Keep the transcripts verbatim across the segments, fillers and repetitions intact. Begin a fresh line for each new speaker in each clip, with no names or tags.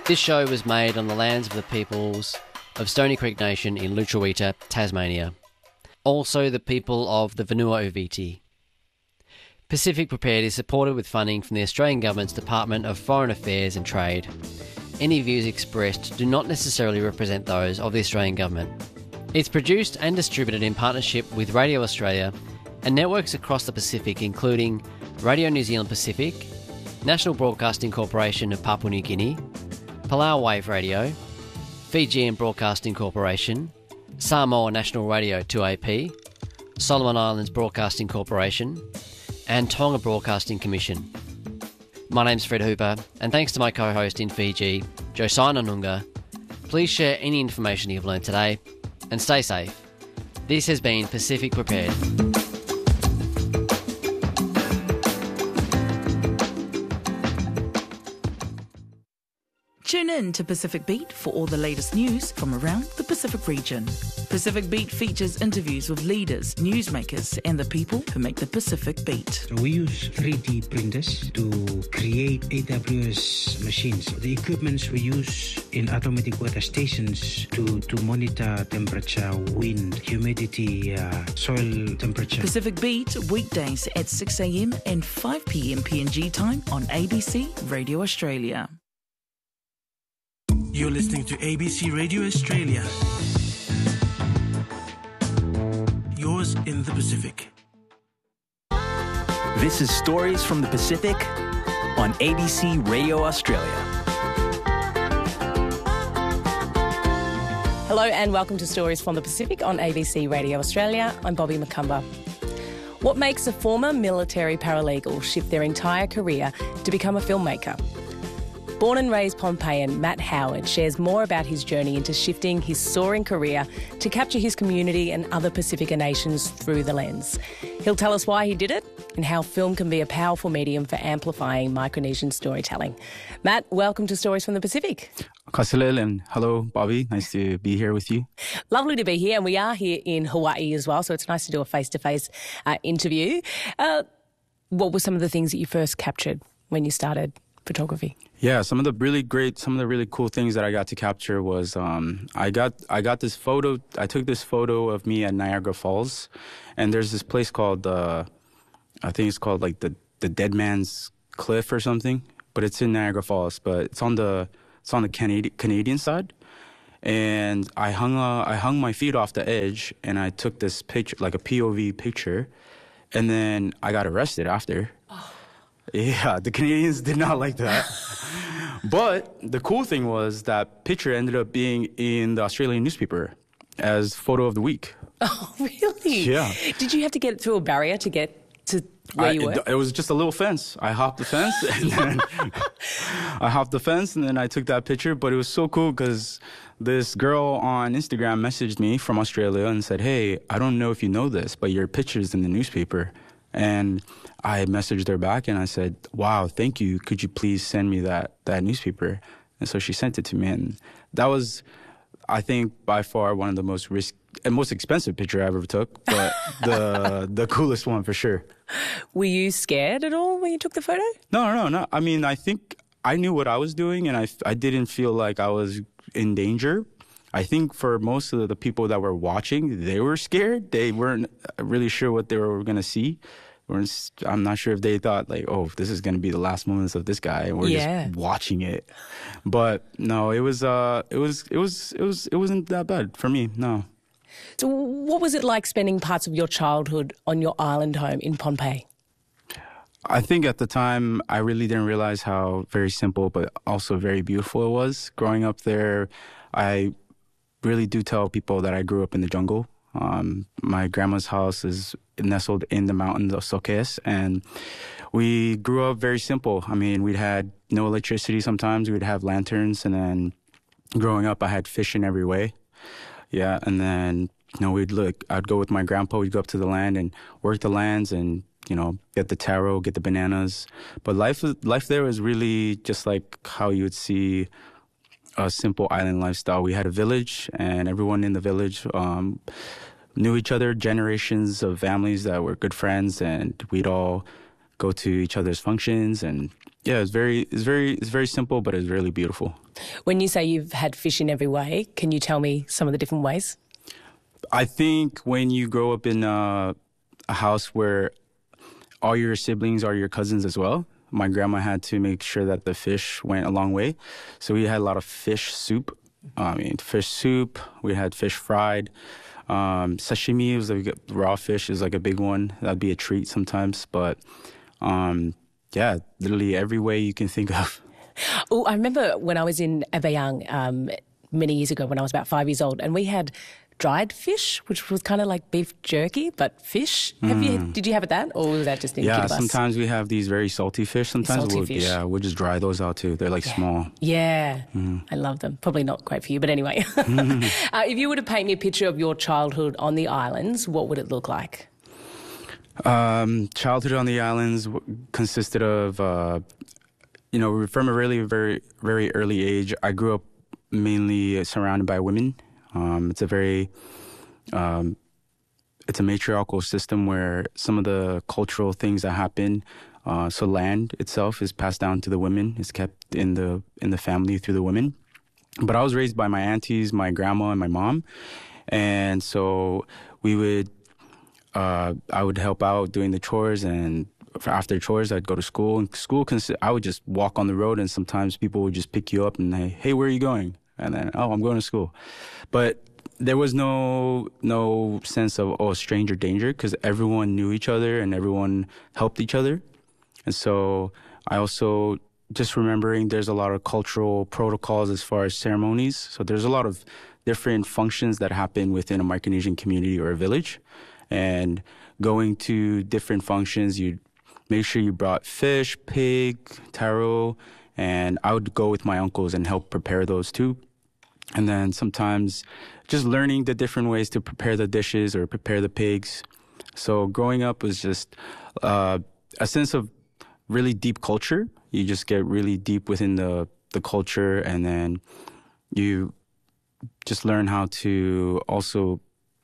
This show was made on the lands of the peoples of Stony Creek Nation in Lutruwita, Tasmania. Also the people of the Vanua Uviti. Pacific Prepared is supported with funding from the Australian Government's Department of Foreign Affairs and Trade. Any views expressed do not necessarily represent those of the Australian Government. It's produced and distributed in partnership with Radio Australia and networks across the Pacific, including Radio New Zealand Pacific, National Broadcasting Corporation of Papua New Guinea, Palau Wave Radio, Fijian Broadcasting Corporation, Samoa National Radio two A P, Solomon Islands Broadcasting Corporation, and Tonga Broadcasting Commission. My name's Fred Hooper, and thanks to my co-host in Fiji, Josiah Nunga. Please share any information you've learned today, and stay safe. This has been Pacific Prepared.
Tune in to Pacific Beat for all the latest news from around the Pacific region. Pacific Beat features interviews with leaders, newsmakers, and the people who make the Pacific Beat.
So we use three D printers to create A W S machines. The equipments we use in automatic weather stations to, to monitor temperature, wind, humidity, uh, soil temperature.
Pacific Beat, weekdays at six a.m. and five p.m. P N G time on A B C Radio Australia.
You're listening to A B C Radio Australia. Yours in the Pacific.
This is Stories from the Pacific on A B C Radio Australia.
Hello and welcome to Stories from the Pacific on A B C Radio Australia. I'm Bobby McCumber. What makes a former military paralegal shift their entire career to become a filmmaker? Born and raised Pohnpeian, Matt Howard shares more about his journey into shifting his soaring career to capture his community and other Pacifica nations through the lens. He'll tell us why he did it and how film can be a powerful medium for amplifying Micronesian storytelling. Matt, welcome to Stories from the Pacific.
Kasilel, and hello, Bobby. Nice to be here with you.
Lovely to be here, and we are here in Hawaii as well, so it's nice to do a face-to-face uh, interview. Uh, what were some of the things that you first captured when you started photography?
Yeah, some of the really great, some of the really cool things that I got to capture was um, I got I got this photo. I took this photo of me at Niagara Falls, and there's this place called uh, I think it's called like the the Dead Man's Cliff or something, but it's in Niagara Falls, but it's on the it's on the Canadi- Canadian side. And I hung uh, I hung my feet off the edge, and I took this picture, like a P O V picture, and then I got arrested after. Oh. Yeah, the Canadians did not like that. But the cool thing was that picture ended up being in the Australian newspaper as photo of the week.
Oh, really?
Yeah.
Did you have to get through a barrier to get to where
I,
you were?
It, it was just a little fence. I hopped the fence, and then I hopped the fence, and then I took that picture. But it was so cool because this girl on Instagram messaged me from Australia and said, "Hey, I don't know if you know this, but your picture's in the newspaper." And I messaged her back and I said, "Wow, thank you. Could you please send me that, that newspaper?" And so she sent it to me. And that was, I think, by far one of the most risk and most expensive picture I ever took, but the the coolest one for sure.
Were you scared at all when you took the photo?
No, no, no. I mean, I think I knew what I was doing, and I, I didn't feel like I was in danger. I think for most of the people that were watching, they were scared. They weren't really sure what they were going to see. I'm not sure if they thought, like, oh, this is going to be the last moments of this guy, and we're
yeah.
just watching it. But no, it was, uh, it was, it was, it was, it wasn't that bad for me. No.
So, what was it like spending parts of your childhood on your island home in Pohnpei?
I think at the time I really didn't realize how very simple, but also very beautiful it was. Growing up there, I really do tell people that I grew up in the jungle. Um, my grandma's house is nestled in the mountains of Soques, and we grew up very simple. I mean, we'd had no electricity sometimes. We'd have lanterns, and then growing up, I had fish in every way. Yeah, and then, you know, we'd look, I'd go with my grandpa, we'd go up to the land and work the lands and, you know, get the taro, get the bananas. But life life there was really just like how you would see a simple island lifestyle. We had a village, and everyone in the village um, knew each other, generations of families that were good friends, and we'd all go to each other's functions. And yeah, it's very, it's very, it's very simple, but it's really beautiful.
When you say you've had fish in every way, can you tell me some of the different ways?
I think when you grow up in a, a house where all your siblings are your cousins as well, my grandma had to make sure that the fish went a long way. So we had a lot of fish soup. I mean, fish soup. We had fish fried. Um, sashimi was like raw fish is like a big one. That'd be a treat sometimes. But um, yeah, literally every way you can think of.
Oh, I remember when I was in Abayang um, many years ago when I was about five years old, and we had dried fish, which was kind of like beef jerky, but fish. Have you? Did you have that, or was that just in
Yeah,
Kiribati?
sometimes we have these very salty fish. Sometimes
Salty
we'll,
fish.
yeah, we'll just dry those out too. They're like
Yeah.
small.
Yeah,
Mm.
I love them. Probably not great for you, but anyway. uh, if you were to paint me a picture of your childhood on the islands, what would it look like?
Um, childhood on the islands w- consisted of, uh, you know, from a really very, very early age, I grew up mainly surrounded by women. Um, it's a very, um, it's a matriarchal system where some of the cultural things that happen, uh, so land itself is passed down to the women, is kept in the in the family through the women. But I was raised by my aunties, my grandma, and my mom, and so we would. Uh, I would help out doing the chores, and after chores, I'd go to school. And school, consi- I would just walk on the road, and sometimes people would just pick you up and say, "Hey, where are you going?" And then, "Oh, I'm going to school." But there was no no sense of oh stranger danger because everyone knew each other and everyone helped each other. And so I also just remembering there's a lot of cultural protocols as far as ceremonies. So there's a lot of different functions that happen within a Micronesian community or a village. And going to different functions, you make sure you brought fish, pig, taro, and I would go with my uncles and help prepare those too. And then sometimes just learning the different ways to prepare the dishes or prepare the pigs. So growing up was just uh, a sense of really deep culture. You just get really deep within the, the culture, and then you just learn how to also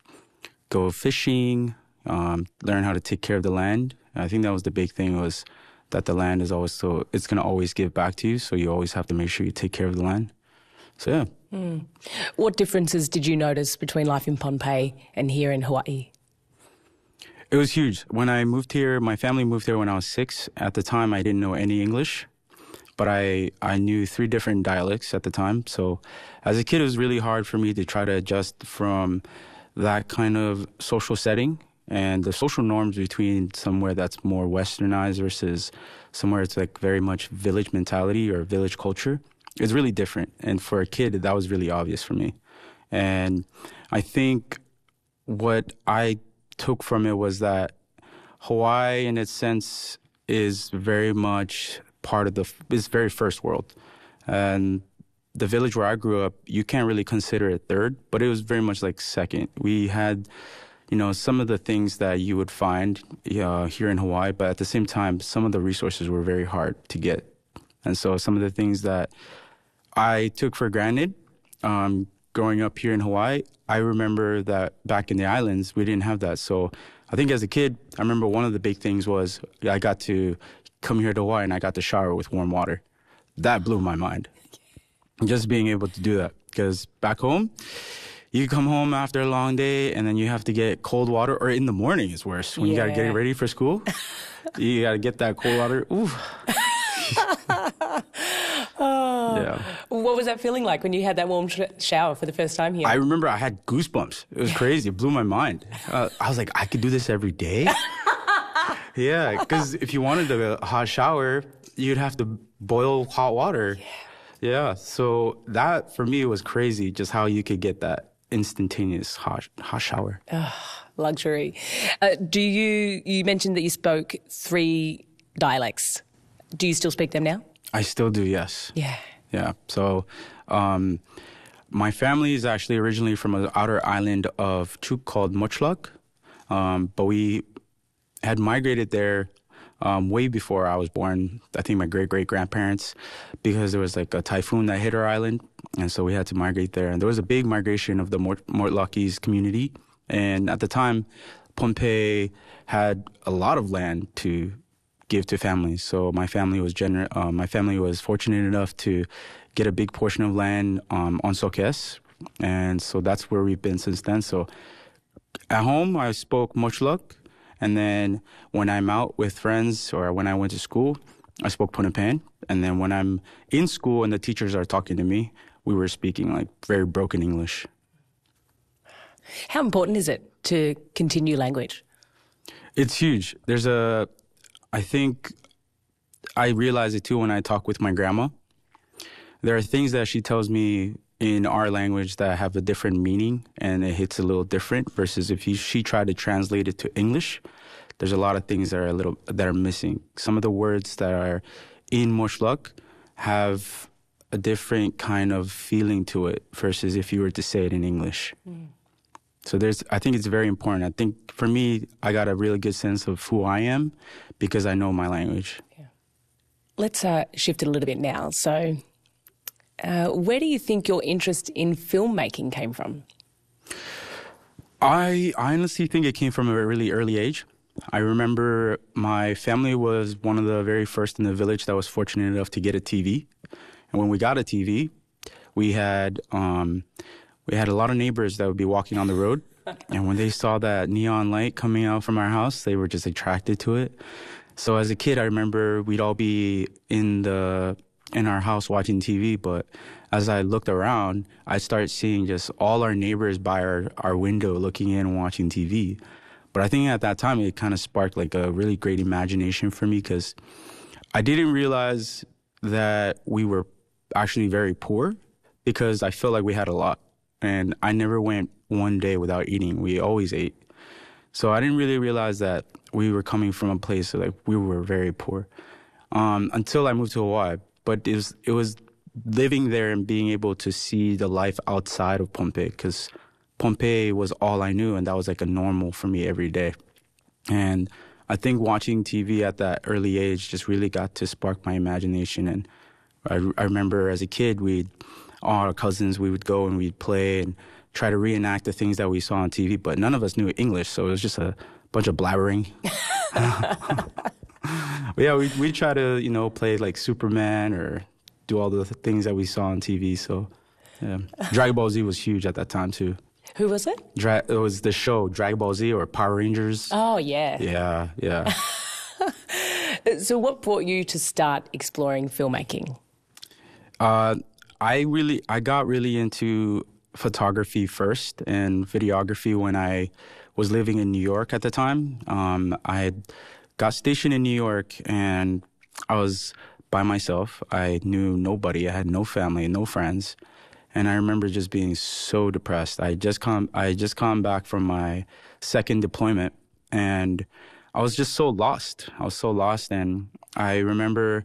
go fishing, um, learn how to take care of the land. I think that was the big thing, was that the land is always so, it's going to always give back to you. So you always have to make sure you take care of the land. So, yeah.
Mm. What differences did you notice between life in Pohnpei and here in Hawaii?
It was huge. When I moved here, my family moved here when I was six. At the time, I didn't know any English, but I, I knew three different dialects at the time. So as a kid, it was really hard for me to try to adjust from that kind of social setting and the social norms between somewhere that's more westernized versus somewhere it's like very much village mentality or village culture. It's really different. And for a kid, that was really obvious for me. And I think what I took from it was that Hawaii, in its sense, is very much part of the, is very first world. And the village where I grew up, you can't really consider it third, but it was very much like second. We had, you know, some of the things that you would find uh, here in Hawaii, but at the same time, some of the resources were very hard to get. And so some of the things that I took for granted um, growing up here in Hawaii, I remember that back in the islands, we didn't have that. So I think as a kid, I remember one of the big things was I got to come here to Hawaii and I got to shower with warm water. That blew my mind. Just being able to do that. Because back home, you come home after a long day and then you have to get cold water, or in the morning is worse. When
Yeah.
you got to get ready for school, you got to get that cold water. Ooh.
Oh.
Yeah.
What was that feeling like when you had that warm sh- shower for the first time here?
I remember I had goosebumps. It was crazy. It blew my mind. Uh, I was like, I could do this every day? Yeah, because if you wanted a hot shower, you'd have to boil hot water. Yeah. Yeah, so that for me was crazy, just how you could get that instantaneous hot, hot shower.
Ugh, luxury. Uh, do you, you mentioned that you spoke three dialects. Do you still speak them now?
I still do, yes.
Yeah.
Yeah, so um, my family is actually originally from an outer island of Chuuk called Mochlak, um, but we had migrated there um, way before I was born. I think my great-great-grandparents, because there was like a typhoon that hit our island, and so we had to migrate there. And there was a big migration of the Mort- Mortlakis community, and at the time, Pohnpei had a lot of land to give to families. So my family was gener- uh, my family was fortunate enough to get a big portion of land um, on Sokes. And so that's where we've been since then. So at home, I spoke Mochuluk. And then when I'm out with friends or when I went to school, I spoke Punapan. And then when I'm in school and the teachers are talking to me, we were speaking like very broken English.
How important is it to continue language?
It's huge. There's a, I think I realize it too when I talk with my grandma. There are things that she tells me in our language that have a different meaning and it hits a little different versus if he, she tried to translate it to English. There's a lot of things that are a little that are missing. Some of the words that are in Mochuluk have a different kind of feeling to it versus if you were to say it in English. Mm. So there's, I think it's very important. I think for me, I got a really good sense of who I am because I know my language.
Yeah. Let's uh, shift it a little bit now. So uh, where do you think your interest in filmmaking came from?
I, I honestly think it came from a really early age. I remember my family was one of the very first in the village that was fortunate enough to get a T V. And when we got a T V, we had um, we had a lot of neighbors that would be walking on the road. And when they saw that neon light coming out from our house, they were just attracted to it. So as a kid, I remember we'd all be in the in our house watching T V. But as I looked around, I started seeing just all our neighbors by our, our window looking in and watching T V. But I think at that time, it kind of sparked like a really great imagination for me because I didn't realize that we were actually very poor because I felt like we had a lot. And I never went one day without eating. We always ate. So I didn't really realize that we were coming from a place like we were very poor um, until I moved to Hawaii. But it was, it was living there and being able to see the life outside of Pohnpei because Pohnpei was all I knew, and that was like a normal for me every day. And I think watching T V at that early age just really got to spark my imagination. And I, I remember as a kid, we'd, all our cousins, we would go and we'd play and try to reenact the things that we saw on T V, but none of us knew English, so it was just a bunch of blabbering. But yeah, we'd, we'd try to, you know, play like Superman or do all the things that we saw on T V. So yeah. Dragon Ball Z was huge at that time too.
Who was it?
Dra- it was the show Dragon Ball Z or Power Rangers.
Oh, yeah.
Yeah, yeah.
So what brought you to start exploring filmmaking?
Uh, I really, I got really into photography first and videography when I was living in New York at the time. Um, I had got stationed in New York and I was by myself. I knew nobody. I had no family, no friends. And I remember just being so depressed. I just come, I just come back from my second deployment, and I was just so lost. I was so lost, and I remember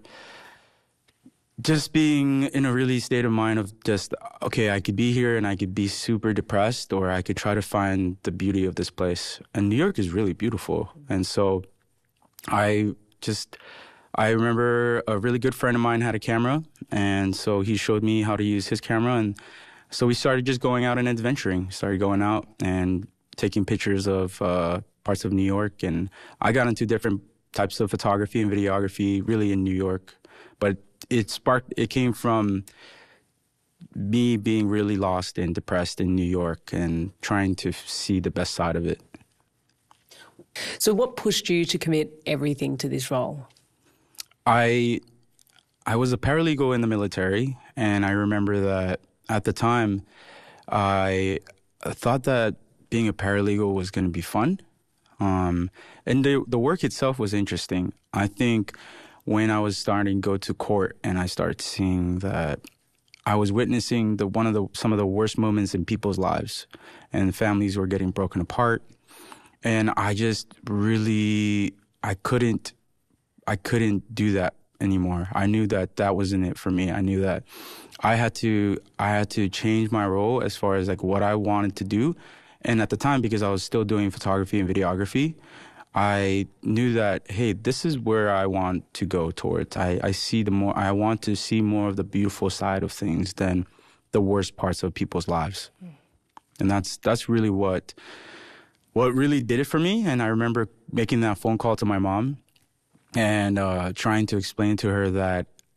just being in a really state of mind of just, okay, I could be here and I could be super depressed, or I could try to find the beauty of this place. And New York is really beautiful, and so I just. I remember a really good friend of mine had a camera, and so he showed me how to use his camera, and so we started just going out and adventuring. Started going out and taking pictures of uh, parts of New York, and I got into different types of photography and videography really in New York. But it sparked, it came from me being really lost and depressed in New York and trying to see the best side of it.
So what pushed you to commit everything to this role?
I I was a paralegal in the military, and I remember that at the time, I thought that being a paralegal was going to be fun, um, and the the work itself was interesting. I think when I was starting to go to court, and I started seeing that I was witnessing the one of the some of the worst moments in people's lives, and families were getting broken apart, and I just really I couldn't. I couldn't do that anymore. I knew that that wasn't it for me. I knew that I had to I had to change my role as far as like what I wanted to do. And at the time, because I was still doing photography and videography, I knew that, hey, this is where I want to go towards. I, I see the more I want to see more of the beautiful side of things than the worst parts of people's lives. Mm. And that's that's really what what really did it for me. And I remember making that phone call to my mom and uh, trying to explain to her that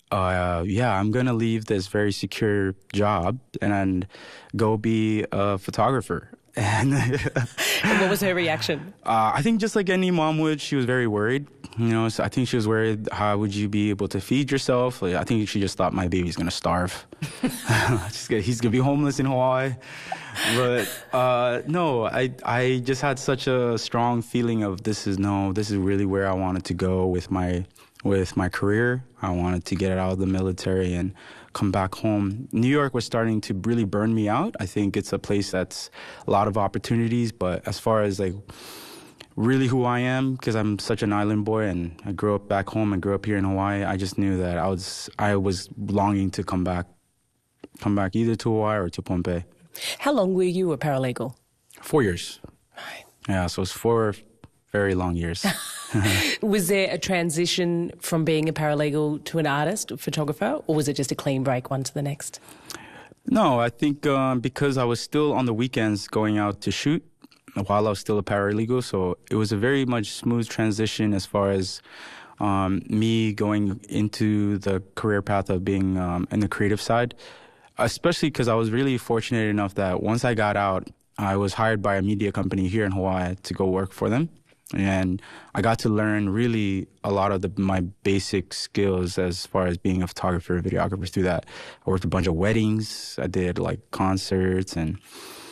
uh, yeah, I'm going to leave this very secure job and go be a photographer. And,
and what was her reaction?
Uh, I think just like any mom would, she was very worried. You know, so I think she was worried, how would you be able to feed yourself? Like, I think she just thought my baby's going to starve. Just gonna, he's going to be homeless in Hawaii. But uh, no, I I just had such a strong feeling of this is, no, this is really where I wanted to go with my with my career. I wanted to get out of the military and come back home. New York was starting to really burn me out. I think it's a place that's a lot of opportunities, but as far as like really who I am, because I'm such an island boy and I grew up back home and grew up here in Hawaii, I just knew that I was I was longing to come back, come back either to Hawaii or to Pohnpei.
How long were you a paralegal?
Four years.
Right.
Yeah, so it's four very long years.
Was there a transition from being a paralegal to an artist, a photographer, or was it just a clean break one to the next?
No, I think um, because I was still on the weekends going out to shoot while I was still a paralegal, so it was a very much smooth transition as far as um, me going into the career path of being um, in the creative side, especially because I was really fortunate enough that once I got out, I was hired by a media company here in Hawaii to go work for them. And I got to learn really a lot of the, my basic skills as far as being a photographer, videographer through that. I worked a bunch of weddings. I did like concerts and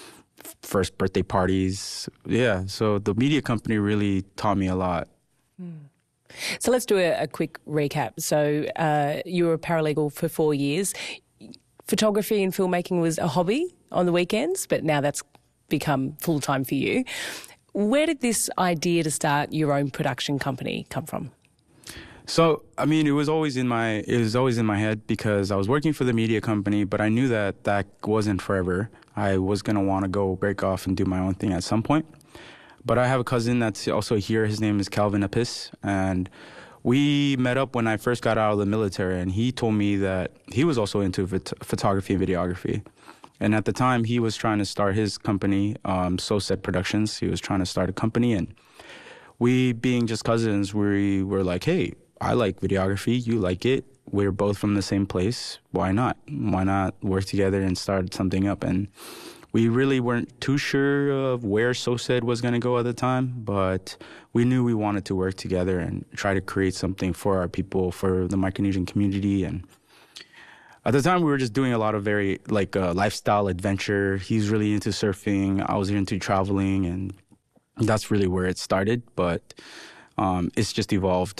first birthday parties. Yeah, so the media company really taught me a lot.
Mm. So let's do a, a quick recap. So uh, you were a paralegal for four years. Photography and filmmaking was a hobby on the weekends, but now that's become full-time for you. Where did this idea to start your own production company come from?
So, I mean, it was always in my it was always in my head because I was working for the media company, but I knew that that wasn't forever. I was going to want to go break off and do my own thing at some point. But I have a cousin that's also here. His name is Calvin Apis, and we met up when I first got out of the military, and he told me that he was also into phot- photography and videography. And at the time, he was trying to start his company, um, SoSed Productions. He was trying to start a company, and we, being just cousins, we were like, hey, I like videography, you like it. We're both from the same place. Why not? Why not work together and start something up? And we really weren't too sure of where SoSed was going to go at the time, but we knew we wanted to work together and try to create something for our people, for the Micronesian community. And at the time, we were just doing a lot of very, like, uh, lifestyle adventure. He's really into surfing. I was into traveling, and that's really where it started. But um, it's just evolved.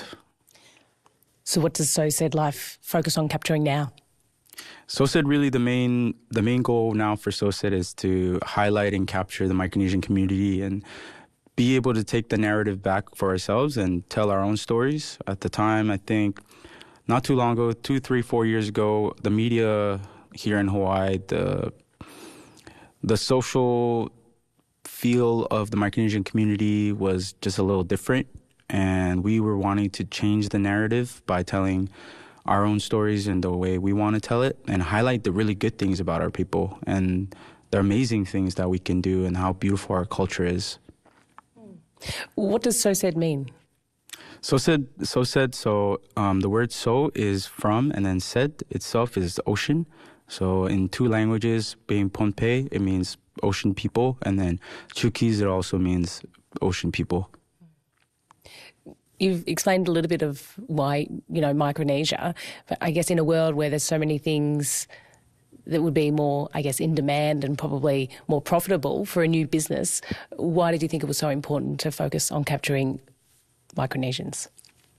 So what does SoSed Life focus on capturing now?
SoSed, really the main the main goal now for SoSed is to highlight and capture the Micronesian community and be able to take the narrative back for ourselves and tell our own stories. At the time, I think not too long ago, two, three, four years ago, the media here in Hawaii, the the social feel of the Micronesian community was just a little different, and we were wanting to change the narrative by telling our own stories in the way we want to tell it and highlight the really good things about our people and the amazing things that we can do and how beautiful our culture is.
What does SoSed mean?
SoSed, SoSed, so um, the word so is from, and then sed itself is ocean. So in two languages, being Pohnpei, it means ocean people, and then Chukis, it also means ocean people.
You've explained a little bit of why, you know, Micronesia, but I guess in a world where there's so many things that would be more, I guess, in demand and probably more profitable for a new business, why did you think it was so important to focus on capturing Micronesians?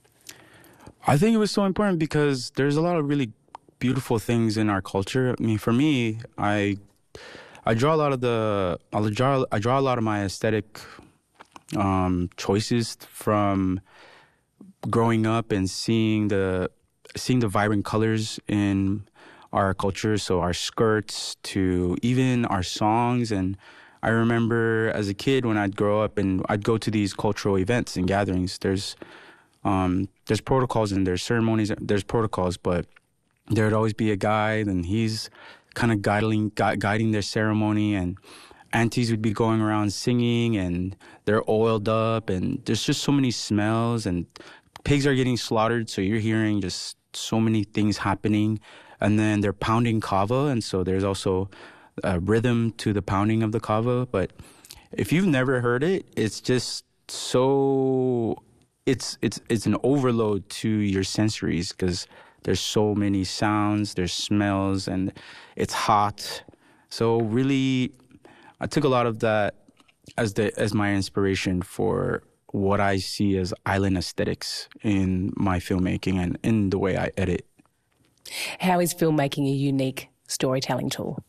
I think it was so important because there's a lot of really beautiful things in our culture. I mean, for me, I I draw a lot of the I draw I draw a lot of my aesthetic um, choices from growing up and seeing the seeing the vibrant colors in our culture. So our skirts to even our songs. And I remember as a kid when I'd grow up and I'd go to these cultural events and gatherings, there's um, there's protocols and there's ceremonies, there's protocols, but there'd always be a guide and he's kind of guiding, gu- guiding their ceremony, and aunties would be going around singing and they're oiled up and there's just so many smells, and pigs are getting slaughtered. So you're hearing just so many things happening. And then they're pounding kava, and so there's also a rhythm to the pounding of the kava. But if you've never heard it, it's just so it's it's it's an overload to your sensories because there's so many sounds, there's smells, and it's hot. So really, I took a lot of that as the as my inspiration for what I see as island aesthetics in my filmmaking and in the way I edit.
How is filmmaking a unique storytelling tool?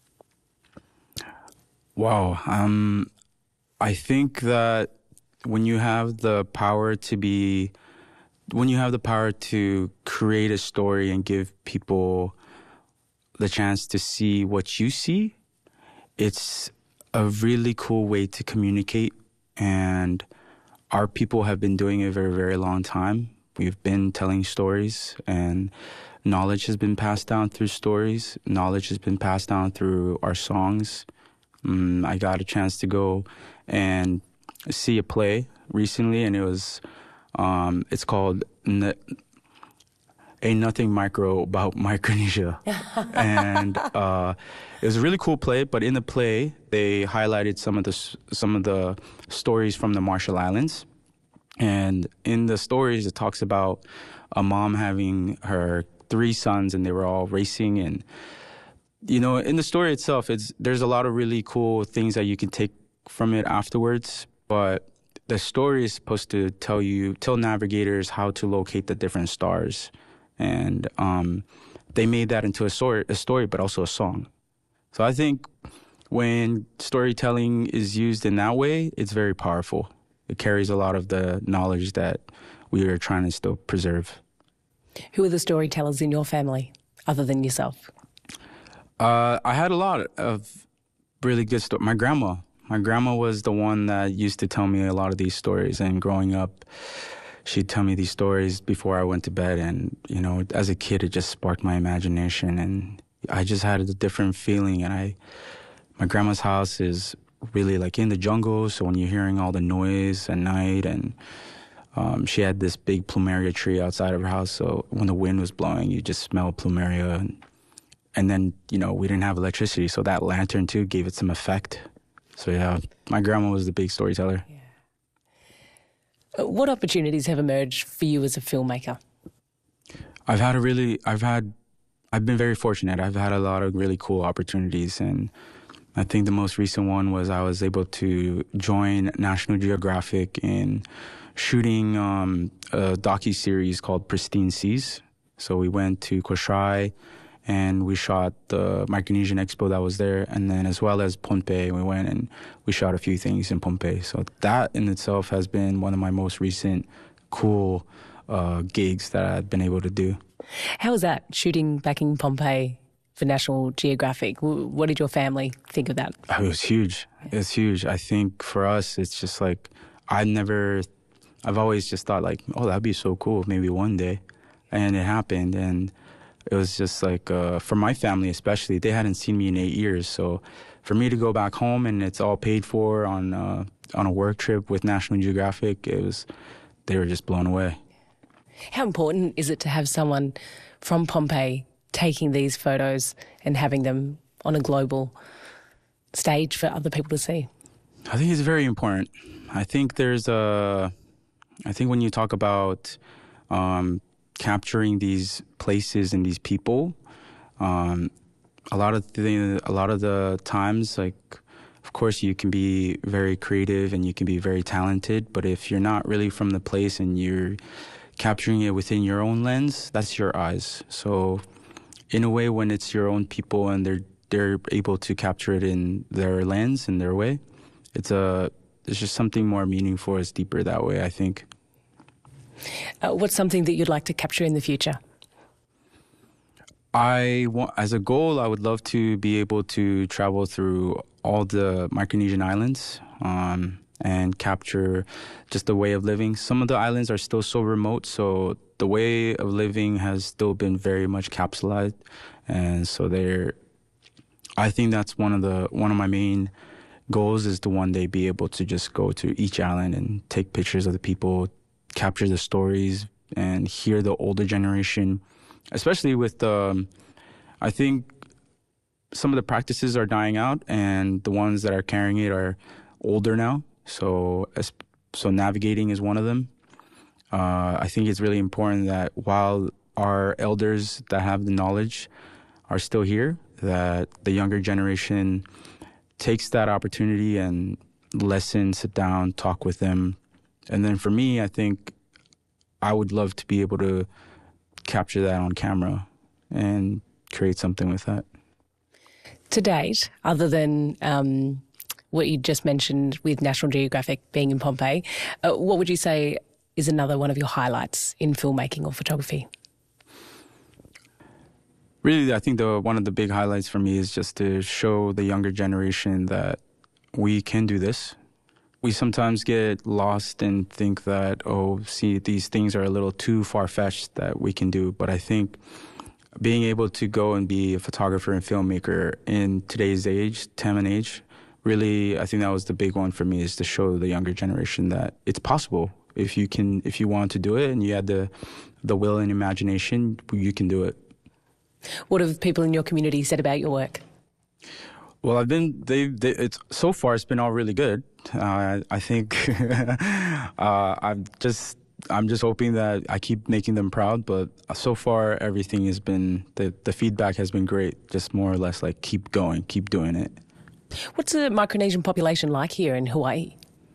Wow. Um, I think that when you have the power to be, when you have the power to create a story and give people the chance to see what you see, it's a really cool way to communicate. And our people have been doing it a very, very long time. We've been telling stories, and knowledge has been passed down through stories. Knowledge has been passed down through our songs. Um, I got a chance to go and see a play recently, and it was, um, it's called N- Ain't Nothing Micro About Micronesia. And uh, it was a really cool play, but in the play, they highlighted some of the some of the stories from the Marshall Islands. And in the stories, it talks about a mom having her three sons, and they were all racing. And, you know, in the story itself, it's there's a lot of really cool things that you can take from it afterwards. But the story is supposed to tell you, tell navigators how to locate the different stars. And um, they made that into a story, a story, but also a song. So I think when storytelling is used in that way, it's very powerful. It carries a lot of the knowledge that we are trying to still preserve.
Who are the storytellers in your family, other than yourself?
Uh, I had a lot of really good stories. My grandma. My grandma was the one that used to tell me a lot of these stories. And growing up, she'd tell me these stories before I went to bed. And, you know, as a kid, it just sparked my imagination. And I just had a different feeling. And I, my grandma's house is really like in the jungle. So when you're hearing all the noise at night, and um, she had this big plumeria tree outside of her house. So when the wind was blowing, you just smell plumeria. And, and then, you know, we didn't have electricity. So that lantern too gave it some effect. So yeah, my grandma was the big storyteller.
Yeah. What opportunities have emerged for you as a filmmaker?
I've had a really, I've had, I've been very fortunate. I've had a lot of really cool opportunities, and I think the most recent one was I was able to join National Geographic in shooting um, a docu-series called Pristine Seas. So we went to Koshai, and we shot the Micronesian Expo that was there, and then as well as Pohnpei, we went and we shot a few things in Pohnpei. So that in itself has been one of my most recent cool uh, gigs that I've been able to do.
How was that, shooting back in Pohnpei for National Geographic? What did your family think of that?
It was huge. It was huge. I think for us, it's just like, I never, I've always just thought like, oh, that'd be so cool, maybe one day. And it happened, and it was just like, uh, for my family especially, they hadn't seen me in eight years. So for me to go back home and it's all paid for on uh, on a work trip with National Geographic, it was, they were just blown away.
How important is it to have someone from Pohnpei taking these photos and having them on a global stage for other people to see?
I think it's very important. I think there's a, I think when you talk about um, capturing these places and these people, um, a lot of the a lot of the times, like, of course, you can be very creative and you can be very talented, but if you're not really from the place and you're capturing it within your own lens, that's your eyes. So, in a way, when it's your own people and they're they're able to capture it in their lens, in their way, it's a it's just something more meaningful. It's deeper that way, I think.
Uh, what's something that you'd like to capture in the future?
I want, as a goal, I would love to be able to travel through all the Micronesian islands um, and capture just the way of living. Some of the islands are still so remote, so the way of living has still been very much capsulized, and so they're. I think that's one of the one of my main goals is to one day be able to just go to each island and take pictures of the people, capture the stories, and hear the older generation especially with um, I think some of the practices are dying out, and the ones that are carrying it are older now. So, so navigating is one of them. Uh, I think it's really important that while our elders that have the knowledge are still here, that the younger generation takes that opportunity and listen, sit down, talk with them. And then for me, I think I would love to be able to capture that on camera and create something with that.
To date, other than um, what you just mentioned with National Geographic being in Pompeii, uh, what would you say is another one of your highlights in filmmaking or photography?
Really, I think the one of the big highlights for me is just to show the younger generation that we can do this. We sometimes get lost and think that, oh, see, these things are a little too far-fetched that we can do. But I think being able to go and be a photographer and filmmaker in today's age, time and age, really, I think that was the big one for me, is to show the younger generation that it's possible. If you can, if you want to do it and you had the, the will and imagination, you can do it.
What have people in your community said about your work?
Well, I've been, they, they it's, so far it's been all really good. Uh, I think uh, I'm just, I'm just hoping that I keep making them proud, but so far everything has been, the, the feedback has been great. Just more or less like, keep going, keep doing it.
What's the Micronesian population like here in Hawaii?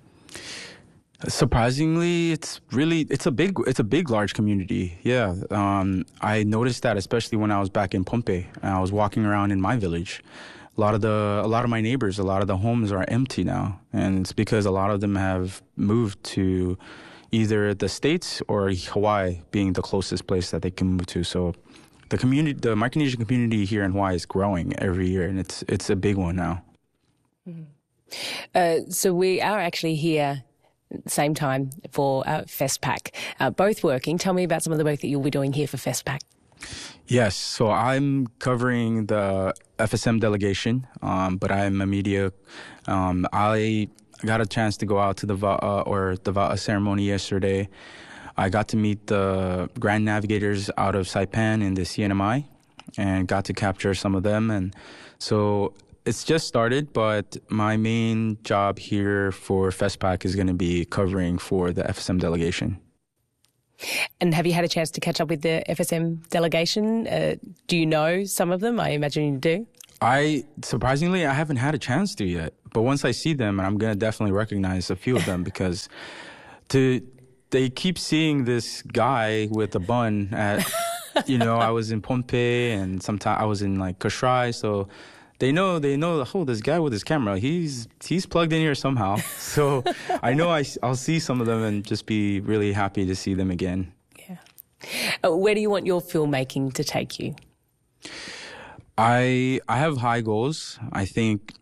Surprisingly, it's really, it's a big, it's a big, large community. Yeah. Um, I noticed that, especially when I was back in Pompeii and I was walking around in my village. A lot of the, a lot of my neighbors, a lot of the homes are empty now. And it's because a lot of them have moved to either the States or Hawaii being the closest place that they can move to. So the community, the Micronesian community here in Hawaii is growing every year, and it's, it's a big one now.
Mm-hmm. Uh, so we are actually here same time for uh, FestPac, uh, both working. Tell me about some of the work that you'll be doing here for FestPac.
Yes, so I'm covering the F S M delegation, um, but I'm a media. Um, I got a chance to go out to the Va'a, or the Va'a ceremony yesterday. I got to meet the Grand Navigators out of Saipan in the C N M I and got to capture some of them. And so it's just started, but my main job here for FestPac is going to be covering for the F S M delegation.
And have you had a chance to catch up with the F S M delegation? Uh, do you know some of them? I imagine you do.
I, surprisingly, I haven't had a chance to yet. But once I see them, I'm going to definitely recognize a few of them because to they keep seeing this guy with a bun at, you know, I was in Pompeii and sometimes I was in like Kashrai, so They know, they know, oh, this guy with his camera, he's he's plugged in here somehow. So I know I, I'll see some of them and just be really happy to see them again.
Yeah. Uh, where do you want your filmmaking to take you?
I I have high goals. I think